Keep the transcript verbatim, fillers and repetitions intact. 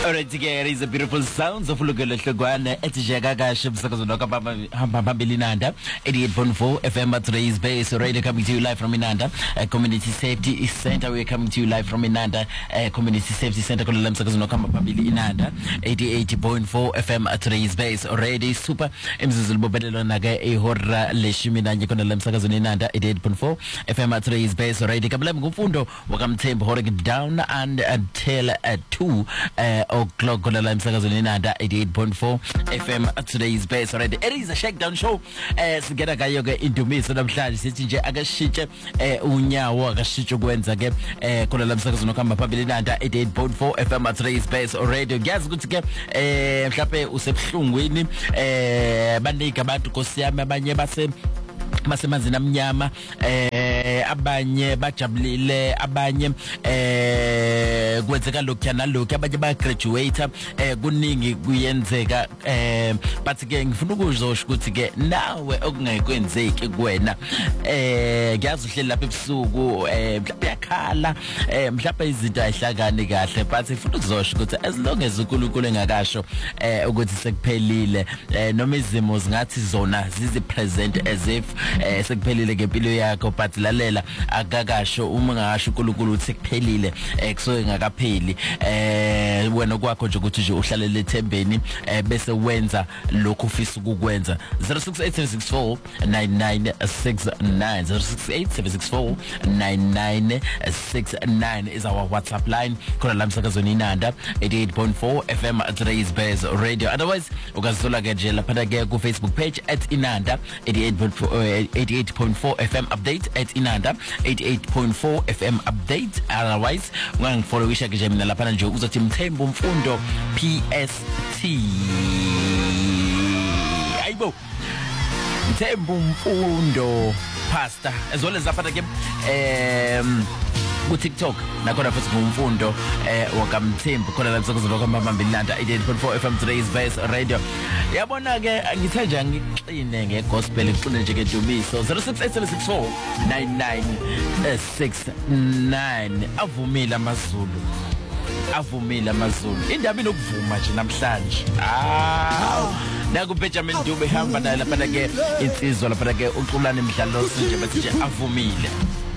Alright, again, it is a beautiful sounds of Lugelo Hlogwane etijeka kashe umsakazo nokamba hamba phambili Inanda eighty-eight point four F M at today's base radio coming to you live from Inanda uh, Community Safety Center. We're coming to you live from Inanda uh, Community Safety Center kola umsakazo nokamba phambili Inanda eighty-eight point four F M at today's base already super imzuzu libobelelo na ke ihora leshumi nanye kola umsakazo Inanda eighty-eight point four F M at today's base already kabla ngumfundo wakamthembu hore down and until uh, two uh, o'clock kola la umsakazo Inanda eighty-eight point four F M at today's base already. It is a shakedown show eh sigena kayo ke indumiso namhlanje sithi nje akashitshe eh unyawo akashitshe kwenza ke eh kola la umsakazo nokhamba phambili Inanda eighty-eight point four F M at today's base already. Ngiyazi ukuthi ke eh mhlawumbe usebhlungwini eh banika abantu nkosiyami abanye base masemanzini amnyama eh abanye bajabulile abanye eh kwenzeka lokutyana lokho abanye ba graduate eh kuningi kuyenzeka eh but ke ngifuna ukuzosho ukuthi ke nawe okungayikwenzeki kuwena eh ngiyazi uhleli lapha ebusuku eh mhlawumbe yakhala eh mhlawumbe izinto ayihlakani kahle but ngifuna ukuzosho ukuthi as long as uNkulunkulu engakasho eh ukuthi sekuphelile eh noma izimo zingathi zona zizi present as if eh sekuphelile ngempilo yakho but lalela akakasho uma ngasho uNkulunkulu uthi sekuphelile eh kusoke ngakapheli eh wena kwakho nje ukuthi nje uhlalele ethembeni eh bese wenza lokho ufisa ukukwenza. Zero six eight seven six four nine nine six nine zero six eight seven six four nine nine six nine is our WhatsApp line khona la umsakazweni Inanda eighty-eight point four F M at today's base radio. Otherwise ukazisola ke nje lapha ke ku Facebook page at Inanda eighty-eight point four F M update at Inanda eighty-eight point four F M update. Otherwise ungangifollowisha ke nje mina lapha nje uzothi Mthembu Mfundo P S T. Ayibo Mthembu Mfundo pastor as well as lapha ke um ku TikTok nakhona futhi ngumfundo eh wakamthembu khona la umsakazo lokwamambamba Inanda eighty-eight point four F M today's base radio. Yabona ke ngithenja ngixine ngegospel ngixine nje ke Dumiso zero six eight seven six four nine nine six nine. Avumile amazulu avumile amazulu indaba inokuvuma nje namhlanje. Ah naku Benjamin Dube hamba naye lapha ke insizwa lapha ke uqulana emidlalo nje bathi nje avumile.